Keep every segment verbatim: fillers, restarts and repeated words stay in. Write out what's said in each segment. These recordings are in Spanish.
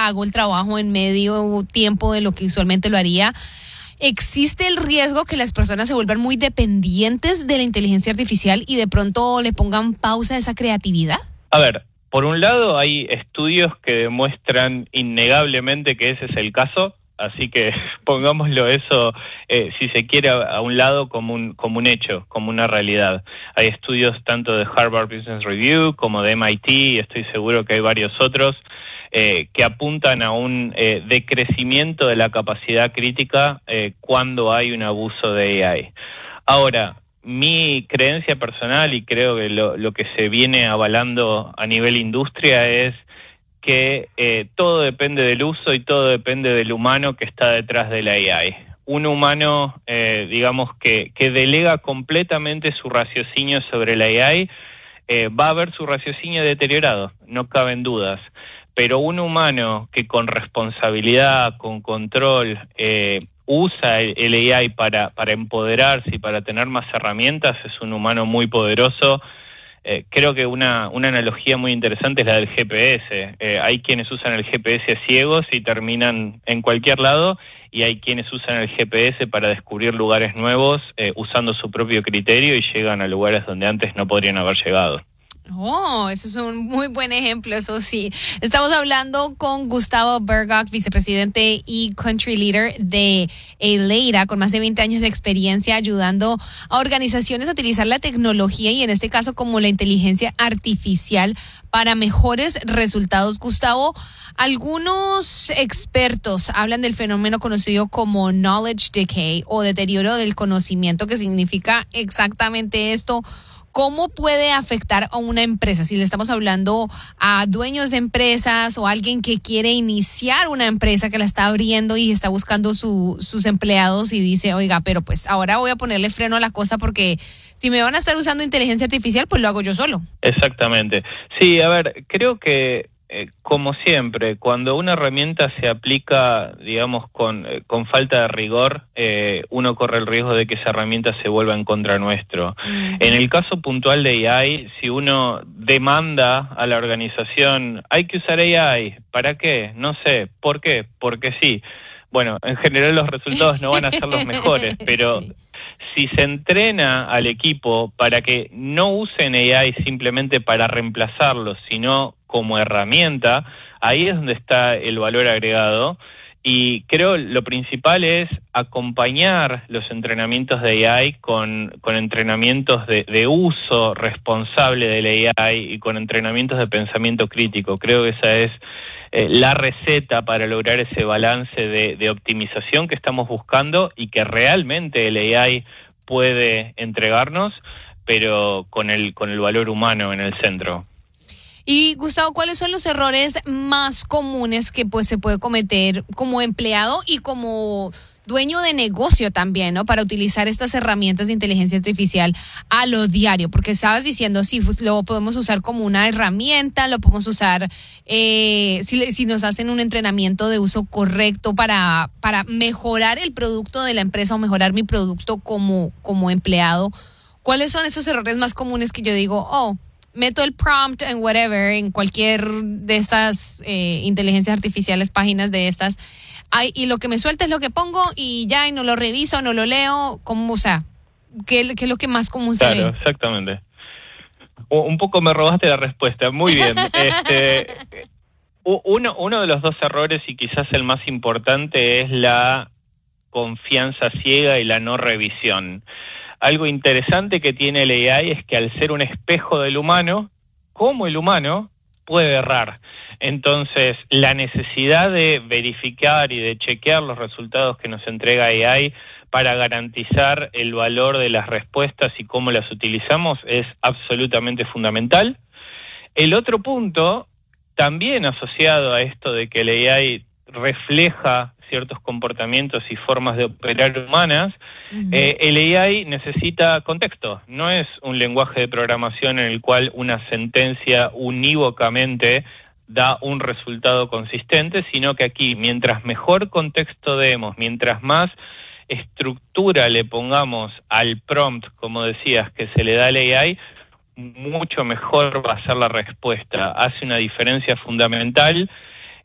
hago el trabajo en medio tiempo de lo que usualmente lo haría. ¿Existe el riesgo que las personas se vuelvan muy dependientes de la inteligencia artificial y de pronto le pongan pausa a esa creatividad? A ver, por un lado hay estudios que demuestran innegablemente que ese es el caso, así que pongámoslo eso, eh, si se quiere, a, a un lado como un, como un hecho, como una realidad. Hay estudios tanto de Harvard Business Review como de M I T, y estoy seguro que hay varios otros, Eh, que apuntan a un eh, decrecimiento de la capacidad crítica eh, cuando hay un abuso de A I. Ahora, mi creencia personal, y creo que lo, lo que se viene avalando a nivel industria, es que eh, todo depende del uso y todo depende del humano que está detrás de la A I. Un humano, eh, digamos, que, que delega completamente su raciocinio sobre la A I, eh, va a ver su raciocinio deteriorado, no caben dudas. Pero un humano que con responsabilidad, con control, eh, usa el, el A I para, para empoderarse y para tener más herramientas, es un humano muy poderoso. Eh, creo que una, una analogía muy interesante es la del G P S. Eh, hay quienes usan el G P S ciegos y terminan en cualquier lado, y hay quienes usan el G P S para descubrir lugares nuevos eh, usando su propio criterio y llegan a lugares donde antes no podrían haber llegado. Oh, eso es un muy buen ejemplo, eso sí. Estamos hablando con Gustavo Bergok, vicepresidente y country leader de Eleira, con más de veinte años de experiencia ayudando a organizaciones a utilizar la tecnología y en este caso como la inteligencia artificial para mejores resultados. Gustavo, algunos expertos hablan del fenómeno conocido como knowledge decay o deterioro del conocimiento, que significa exactamente esto. ¿Cómo puede afectar a una empresa? Si le estamos hablando a dueños de empresas o alguien que quiere iniciar una empresa que la está abriendo y está buscando su, sus empleados y dice, oiga, pero pues ahora voy a ponerle freno a la cosa porque si me van a estar usando inteligencia artificial, pues lo hago yo solo. Exactamente. Sí, a ver, creo que Eh, como siempre, cuando una herramienta se aplica, digamos, con, eh, con falta de rigor, eh, uno corre el riesgo de que esa herramienta se vuelva en contra nuestro. Uh-huh. En el caso puntual de A I, si uno demanda a la organización, hay que usar A I, ¿para qué? No sé, ¿por qué? Porque sí. Bueno, en general los resultados no van a ser los mejores, pero sí. Si se entrena al equipo para que no usen A I simplemente para reemplazarlo, sino como herramienta, ahí es donde está el valor agregado. Y creo lo principal es acompañar los entrenamientos de A I con, con entrenamientos de, de uso responsable de la A I y con entrenamientos de pensamiento crítico. Creo que esa es eh, la receta para lograr ese balance de, de optimización que estamos buscando y que realmente el A I puede entregarnos, pero con el, con el valor humano en el centro. Y Gustavo, ¿cuáles son los errores más comunes que pues se puede cometer como empleado y como dueño de negocio también, ¿no? Para utilizar estas herramientas de inteligencia artificial a lo diario, porque estabas diciendo, sí, pues lo podemos usar como una herramienta, lo podemos usar eh, si, si nos hacen un entrenamiento de uso correcto para, para mejorar el producto de la empresa o mejorar mi producto como, como empleado. ¿Cuáles son esos errores más comunes que yo digo, oh, meto el prompt en whatever, en cualquier de estas eh, inteligencias artificiales, páginas de estas, ay, y lo que me suelta es lo que pongo y ya, y no lo reviso, no lo leo, como, o sea, ¿qué, qué es lo que más común se claro, ve? Claro, exactamente. Un poco me robaste la respuesta, muy bien. este, uno, uno de los dos errores, y quizás el más importante, es la confianza ciega y la no revisión. Algo interesante que tiene el A I es que al ser un espejo del humano, como el humano, puede errar. Entonces, la necesidad de verificar y de chequear los resultados que nos entrega A I para garantizar el valor de las respuestas y cómo las utilizamos es absolutamente fundamental. El otro punto, también asociado a esto de que el A I refleja ciertos comportamientos y formas de operar humanas, uh-huh. eh, el A I necesita contexto. No es un lenguaje de programación en el cual una sentencia unívocamente da un resultado consistente, sino que aquí, mientras mejor contexto demos, mientras más estructura le pongamos al prompt, como decías, que se le da al A I, mucho mejor va a ser la respuesta. Hace una diferencia fundamental.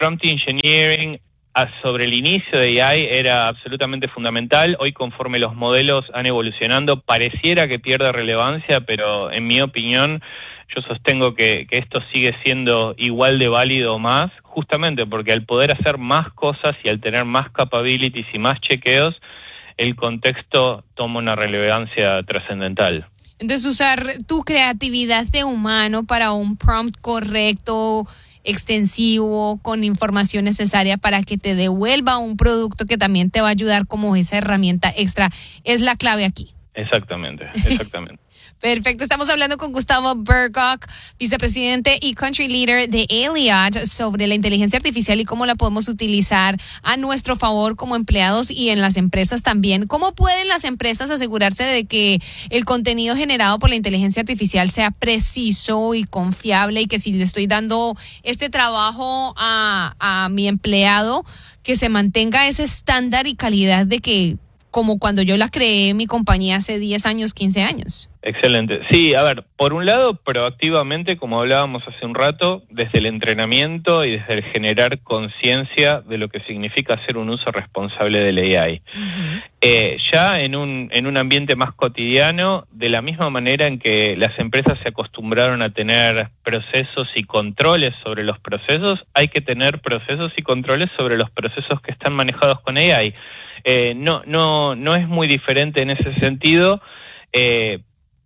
prompt engineering sobre el inicio de A I era absolutamente fundamental. Hoy, conforme los modelos han evolucionado, pareciera que pierde relevancia, pero en mi opinión yo sostengo que, que esto sigue siendo igual de válido o más, justamente porque al poder hacer más cosas y al tener más capabilities y más chequeos, el contexto toma una relevancia trascendental. Entonces, usar tu creatividad de humano para un prompt correcto, extensivo, con información necesaria para que te devuelva un producto que también te va a ayudar como esa herramienta extra, es la clave aquí. Exactamente, exactamente. Perfecto, estamos hablando con Gustavo Bergok, vicepresidente y country leader de Aliad, sobre la inteligencia artificial y cómo la podemos utilizar a nuestro favor como empleados y en las empresas también. ¿Cómo pueden las empresas asegurarse de que el contenido generado por la inteligencia artificial sea preciso y confiable, y que si le estoy dando este trabajo a, a mi empleado, que se mantenga ese estándar y calidad de que, como cuando yo la creé mi compañía hace diez años, quince años? Excelente. Sí, a ver, por un lado, proactivamente, como hablábamos hace un rato, desde el entrenamiento y desde el generar conciencia de lo que significa hacer un uso responsable del A I. Uh-huh. Eh, ya en un, en un ambiente más cotidiano, de la misma manera en que las empresas se acostumbraron a tener procesos y controles sobre los procesos, hay que tener procesos y controles sobre los procesos que están manejados con A I. Eh, no, no, no es muy diferente en ese sentido. Eh,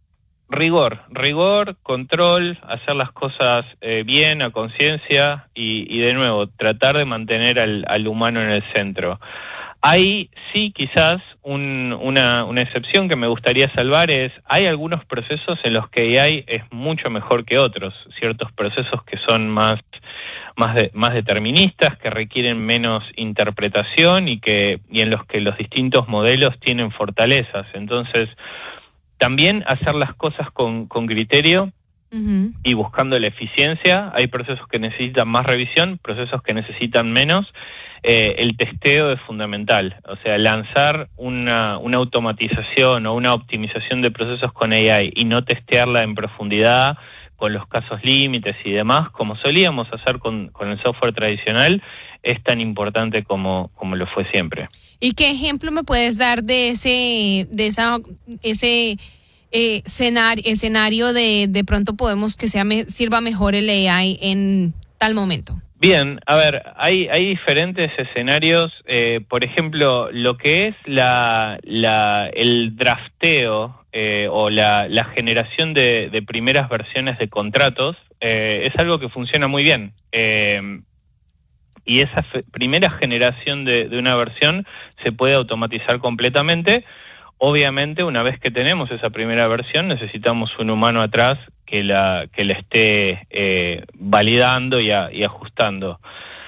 rigor, rigor, control, hacer las cosas eh, bien, a conciencia y, y de nuevo, tratar de mantener al, al humano en el centro. Hay sí quizás un, una, una excepción que me gustaría salvar, es hay algunos procesos en los que A I es mucho mejor que otros, ciertos procesos que son más más de, más deterministas, que requieren menos interpretación y que y en los que los distintos modelos tienen fortalezas. Entonces, también hacer las cosas con, con criterio uh-huh. y buscando la eficiencia. Hay procesos que necesitan más revisión, procesos que necesitan menos. Eh, el testeo es fundamental, o sea, lanzar una, una automatización o una optimización de procesos con A I y no testearla en profundidad, con los casos límites y demás, como solíamos hacer con, con el software tradicional, es tan importante como, como lo fue siempre. ¿Y qué ejemplo me puedes dar de ese, de esa, ese eh, escenario, escenario de de pronto podemos que sea me, sirva mejor el A I en tal momento? Bien, a ver, hay hay diferentes escenarios. Eh, por ejemplo, lo que es la la el drafteo eh, o la, la generación de, de primeras versiones de contratos eh, es algo que funciona muy bien. Eh, y esa fe, primera generación de, de una versión se puede automatizar completamente. Obviamente, una vez que tenemos esa primera versión, necesitamos un humano atrás que la que la esté eh, validando y, a, y ajustando.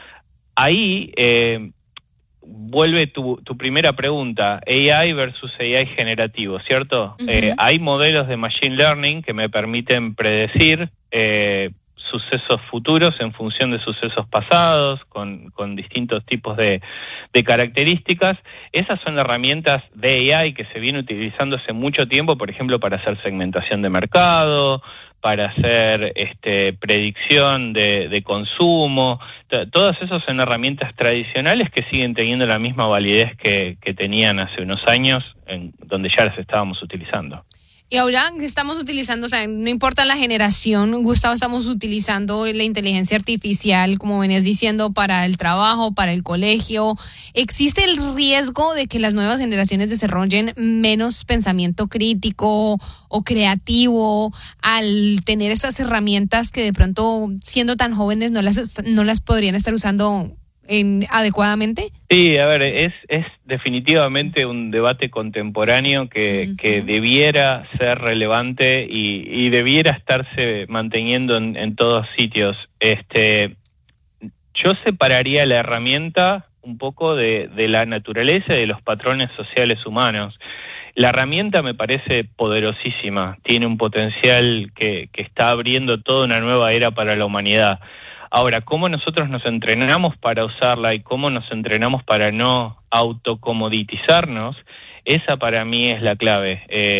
Ahí eh, vuelve tu, tu primera pregunta, A I versus A I generativo, ¿cierto? Uh-huh. Eh, hay modelos de Machine Learning que me permiten predecir eh, sucesos futuros en función de sucesos pasados, con, con distintos tipos de, de características. Esas son herramientas de A I que se viene utilizando hace mucho tiempo, por ejemplo, para hacer segmentación de mercado, para hacer este, predicción de, de consumo. T- todas esas son herramientas tradicionales que siguen teniendo la misma validez que, que tenían hace unos años, en donde ya las estábamos utilizando. Y ahora estamos utilizando, o sea, no importa la generación, Gustavo, estamos utilizando la inteligencia artificial, como venías diciendo, para el trabajo, para el colegio. ¿Existe el riesgo de que las nuevas generaciones desarrollen menos pensamiento crítico o creativo al tener estas herramientas que de pronto, siendo tan jóvenes, no las, no las podrían estar usando En, adecuadamente? Sí, a ver, es es definitivamente un debate contemporáneo que, uh-huh. que debiera ser relevante y, y debiera estarse manteniendo en, en todos sitios. Este, yo separaría la herramienta un poco de, de la naturaleza y de los patrones sociales humanos. La herramienta me parece poderosísima, tiene un potencial que, que está abriendo toda una nueva era para la humanidad. Ahora, ¿cómo nosotros nos entrenamos para usarla y cómo nos entrenamos para no autocomoditizarnos? Esa para mí es la clave. Eh,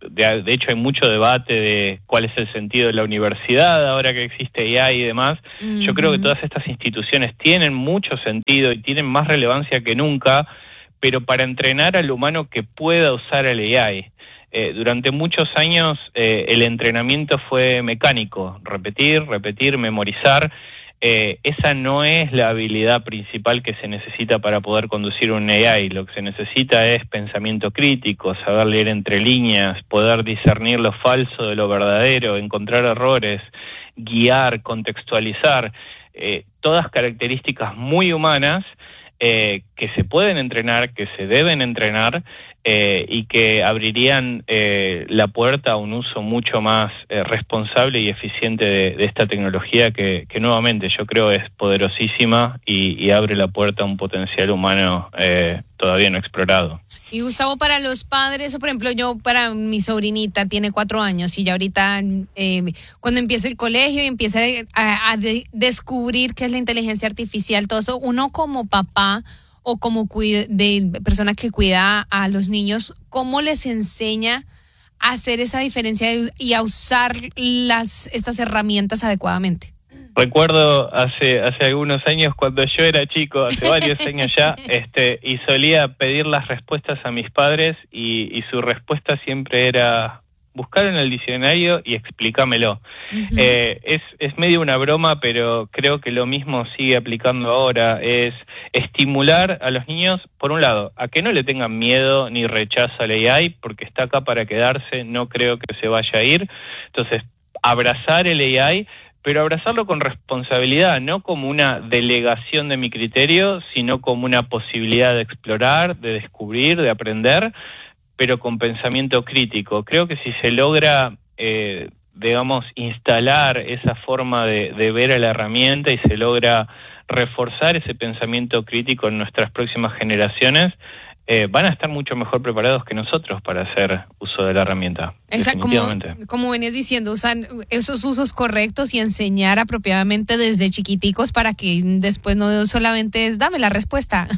de, de hecho hay mucho debate de cuál es el sentido de la universidad ahora que existe A I y demás. Uh-huh. Yo creo que todas estas instituciones tienen mucho sentido y tienen más relevancia que nunca, pero para entrenar al humano que pueda usar el A I. Eh, durante muchos años eh, el entrenamiento fue mecánico, repetir, repetir, memorizar. Eh, esa no es la habilidad principal que se necesita para poder conducir un A I. Lo que se necesita es pensamiento crítico, saber leer entre líneas, poder discernir lo falso de lo verdadero, encontrar errores, guiar, contextualizar, eh, todas características muy humanas eh, que se pueden entrenar, que se deben entrenar, Eh, y que abrirían eh, la puerta a un uso mucho más eh, responsable y eficiente de, de esta tecnología que, que nuevamente yo creo es poderosísima y, y abre la puerta a un potencial humano eh, todavía no explorado. Y Gustavo, para los padres, o por ejemplo yo, para mi sobrinita, tiene cuatro años y ya ahorita eh, cuando empiece el colegio y empieza a, a de, descubrir qué es la inteligencia artificial, todo eso, uno como papá o como cuida, de persona que cuida a los niños, ¿cómo les enseña a hacer esa diferencia y a usar las estas herramientas adecuadamente? Recuerdo hace hace algunos años cuando yo era chico, hace varios años ya, este y solía pedir las respuestas a mis padres y, y su respuesta siempre era buscar en el diccionario y explícamelo. Uh-huh. Eh, es, es medio una broma, pero creo que lo mismo sigue aplicando ahora, es estimular a los niños, por un lado, a que no le tengan miedo ni rechazo al A I, porque está acá para quedarse, no creo que se vaya a ir. Entonces, abrazar el A I, pero abrazarlo con responsabilidad, no como una delegación de mi criterio, sino como una posibilidad de explorar, de descubrir, de aprender, pero con pensamiento crítico. Creo que si se logra, eh, digamos, instalar esa forma de, de ver a la herramienta y se logra reforzar ese pensamiento crítico en nuestras próximas generaciones, eh, van a estar mucho mejor preparados que nosotros para hacer uso de la herramienta. Exacto, como, como venías diciendo, usar esos usos correctos y enseñar apropiadamente desde chiquiticos para que después no solamente es dame la respuesta.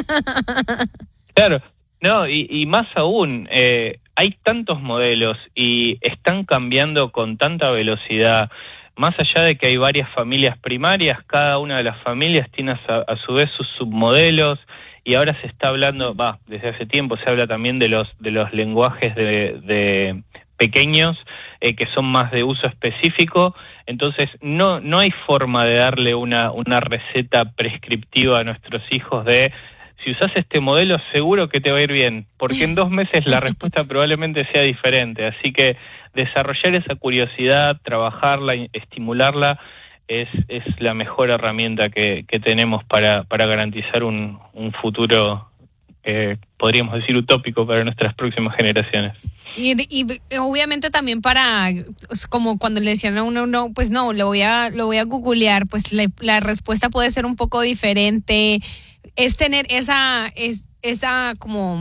Claro. No, y, y más aún, eh, hay tantos modelos y están cambiando con tanta velocidad, más allá de que hay varias familias primarias, cada una de las familias tiene a, a su vez sus submodelos, y ahora se está hablando, va, desde hace tiempo se habla también de los de los lenguajes de, de pequeños, eh, que son más de uso específico. Entonces no no hay forma de darle una, una receta prescriptiva a nuestros hijos de si usás este modelo seguro que te va a ir bien, porque en dos meses la respuesta probablemente sea diferente. Así que desarrollar esa curiosidad, trabajarla, estimularla, es, es la mejor herramienta que, que tenemos para, para garantizar un, un futuro, eh, podríamos decir, utópico para nuestras próximas generaciones. Y, y obviamente también para, como cuando le decían a uno, no, pues no, lo voy a, lo voy a googlear, pues la, la respuesta puede ser un poco diferente. Es tener esa, es, esa como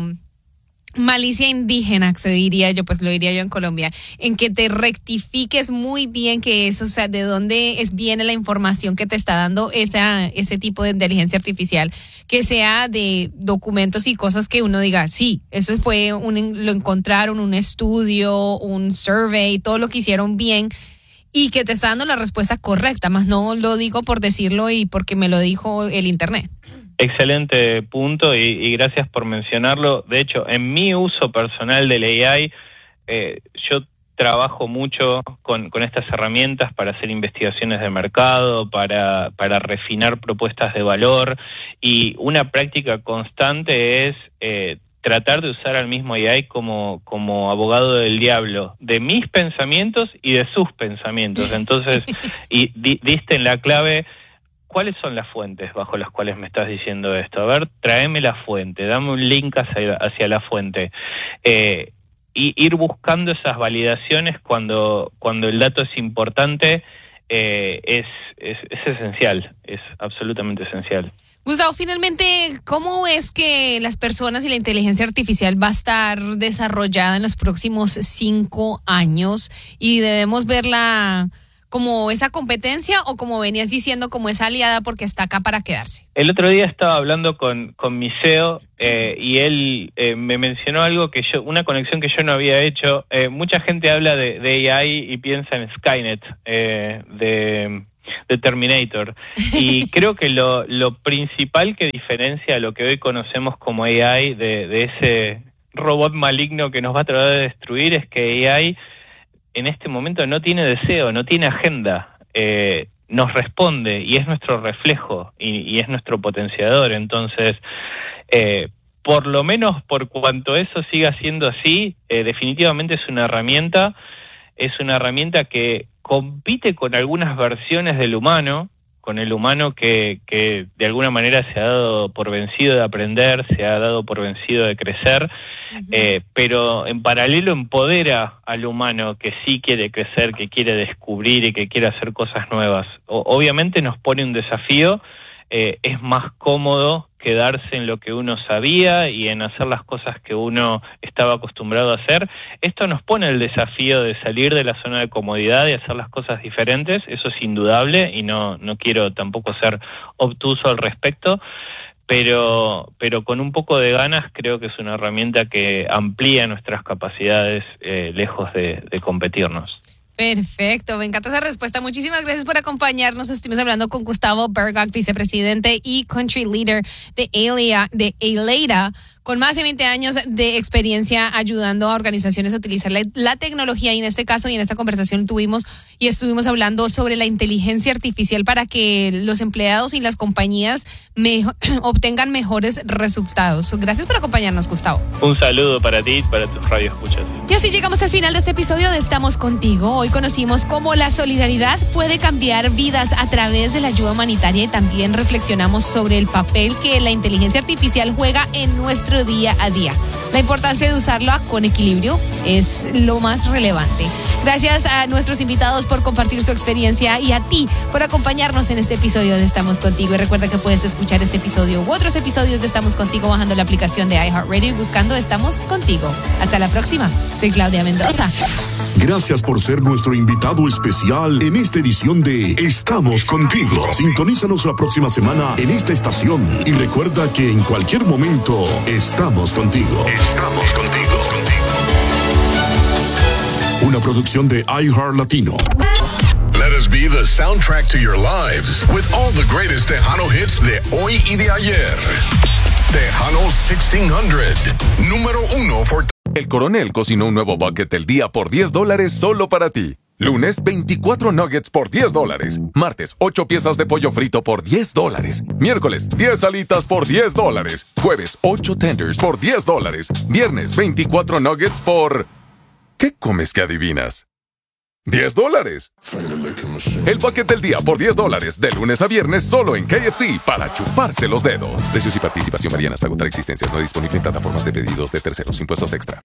malicia indígena, se diría yo, pues lo diría yo en Colombia, en que te rectifiques muy bien que eso, o sea, de dónde es viene la información que te está dando esa, ese tipo de inteligencia artificial, que sea de documentos y cosas que uno diga, sí, eso fue un, lo encontraron, un estudio, un survey, todo lo que hicieron bien, y que te está dando la respuesta correcta, más no lo digo por decirlo y porque me lo dijo el internet. Excelente punto y, y gracias por mencionarlo. De hecho, en mi uso personal del A I, eh, yo trabajo mucho con, con estas herramientas para hacer investigaciones de mercado, para, para refinar propuestas de valor, y una práctica constante es eh, tratar de usar al mismo A I como, como abogado del diablo, de mis pensamientos y de sus pensamientos. Entonces, y di, diste en la clave. ¿Cuáles son las fuentes bajo las cuales me estás diciendo esto? A ver, tráeme la fuente, dame un link hacia, hacia la fuente. Eh, y ir buscando esas validaciones cuando, cuando el dato es importante, eh, es, es, es esencial, es absolutamente esencial. Gustavo, finalmente, ¿cómo es que las personas y la inteligencia artificial va a estar desarrollada en los próximos cinco años y debemos verla como esa competencia o como venías diciendo, como esa aliada porque está acá para quedarse? El otro día estaba hablando con, con mi C E O eh, y él eh, me mencionó algo que yo, una conexión que yo no había hecho. Eh, mucha gente habla de, de A I y piensa en Skynet, eh, de, de Terminator. Y creo que lo, lo principal que diferencia lo que hoy conocemos como A I de, de ese robot maligno que nos va a tratar de destruir es que A I en este momento no tiene deseo, no tiene agenda, eh, nos responde y es nuestro reflejo y, y es nuestro potenciador. Entonces, eh, por lo menos por cuanto eso siga siendo así, eh, definitivamente es una herramienta, es una herramienta que compite con algunas versiones del humano, con el humano que, que de alguna manera se ha dado por vencido de aprender, se ha dado por vencido de crecer, uh-huh. eh, pero en paralelo empodera al humano que sí quiere crecer, que quiere descubrir y que quiere hacer cosas nuevas. O, obviamente nos pone un desafío, eh, es más cómodo quedarse en lo que uno sabía y en hacer las cosas que uno estaba acostumbrado a hacer. Esto nos pone el desafío de salir de la zona de comodidad y hacer las cosas diferentes, eso es indudable y no, no quiero tampoco ser obtuso al respecto, pero, pero con un poco de ganas creo que es una herramienta que amplía nuestras capacidades eh, lejos de, de competirnos. Perfecto, me encanta esa respuesta. Muchísimas gracias por acompañarnos. Estuvimos hablando con Gustavo Bergach, vicepresidente y country leader de Alea, de Aleida, con más de veinte años de experiencia ayudando a organizaciones a utilizar la, la tecnología. Y en este caso y en esta conversación tuvimos y estuvimos hablando sobre la inteligencia artificial para que los empleados y las compañías me, obtengan mejores resultados. Gracias por acompañarnos, Gustavo. Un saludo para ti y para tus radioescuchas. Y así llegamos al final de este episodio de Estamos Contigo. Hoy conocimos cómo la solidaridad puede cambiar vidas a través de la ayuda humanitaria y también reflexionamos sobre el papel que la inteligencia artificial juega en nuestro día a día. La importancia de usarla con equilibrio es lo más relevante. Gracias a nuestros invitados por compartir su experiencia y a ti por acompañarnos en este episodio de Estamos Contigo. Y recuerda que puedes escuchar este episodio u otros episodios de Estamos Contigo bajando la aplicación de iHeartRadio y buscando Estamos Contigo. Hasta la próxima. Soy Claudia Mendoza. Gracias por ser nuestro invitado especial en esta edición de Estamos Contigo. Sintonízanos la próxima semana en esta estación y recuerda que en cualquier momento estamos contigo. Estamos contigo. Una producción de iHeart Latino. Let us be the soundtrack to your lives with all the greatest Tejano hits de hoy y de ayer. Tejano sixteen hundred, número uno for... El Coronel cocinó un nuevo bucket del día por diez dólares solo para ti. Lunes, veinticuatro nuggets por diez dólares. Martes, ocho piezas de pollo frito por diez dólares. Miércoles, diez alitas por diez dólares. Jueves, ocho tenders por diez dólares. Viernes, veinticuatro nuggets por... ¿Qué comes que adivinas? diez dólares. El bucket del día por diez dólares, de lunes a viernes, solo en K F C, para chuparse los dedos. Precios y participación varían hasta agotar existencias. No disponible en plataformas de pedidos de terceros. Impuestos extra.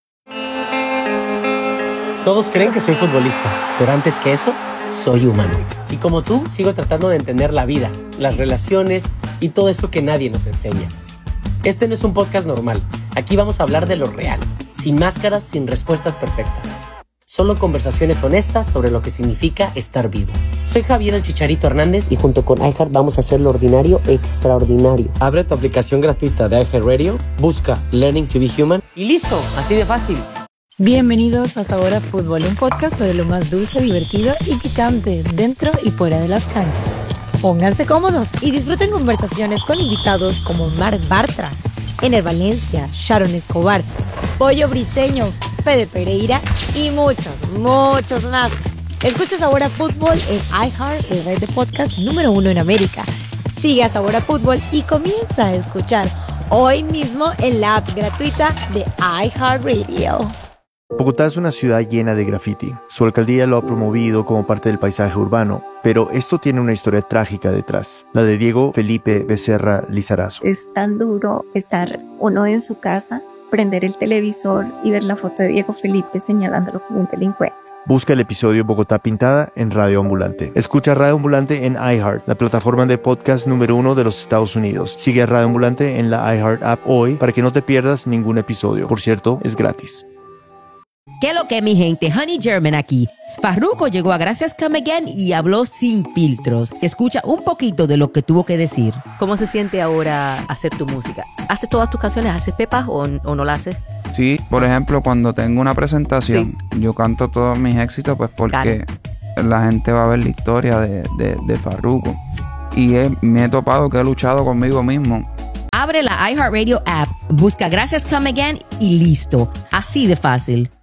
Todos creen que soy futbolista, pero antes que eso, soy humano. Y como tú, sigo tratando de entender la vida, las relaciones y todo eso que nadie nos enseña. Este no es un podcast normal. Aquí vamos a hablar de lo real, sin máscaras, sin respuestas perfectas. Solo conversaciones honestas sobre lo que significa estar vivo. Soy Javier el Chicharito Hernández y junto con iHeart vamos a hacer lo ordinario extraordinario. Abre tu aplicación gratuita de iHeartRadio, busca Learning to be Human y listo, así de fácil. Bienvenidos a Sabor a Fútbol, un podcast sobre lo más dulce, divertido y picante dentro y fuera de las canchas. Pónganse cómodos y disfruten conversaciones con invitados como Marc Bartra, Ener Valencia, Sharon Escobar, Pollo Briseño, Fede Pereira y muchos, muchos más. Escucha Sabor a Fútbol en iHeart, el red de podcast número uno en América. Sigue a Sabor a Fútbol y comienza a escuchar hoy mismo en la app gratuita de iHeartRadio. Bogotá es una ciudad llena de graffiti. Su alcaldía lo ha promovido como parte del paisaje urbano, pero esto tiene una historia trágica detrás, la de Diego Felipe Becerra Lizarazo. Es tan duro estar uno en su casa, prender el televisor y ver la foto de Diego Felipe señalándolo como un delincuente. Busca el episodio Bogotá Pintada en Radio Ambulante. Escucha Radio Ambulante en iHeart, la plataforma de podcast número uno de los Estados Unidos. Sigue a Radio Ambulante en la iHeart app hoy para que no te pierdas ningún episodio. Por cierto, es gratis. ¿Qué lo que, mi gente? Honey German aquí. Farruko llegó a Gracias Come Again y habló sin filtros. Escucha un poquito de lo que tuvo que decir. ¿Cómo se siente ahora hacer tu música? ¿Haces todas tus canciones? ¿Haces pepas o, o no las haces? Sí, por ejemplo, cuando tengo una presentación, sí. yo canto todos mis éxitos pues porque claro. la gente va a ver la historia de, de, de Farruko. Y he, me he topado que he luchado conmigo mismo. Abre la iHeartRadio app, busca Gracias Come Again y listo. Así de fácil.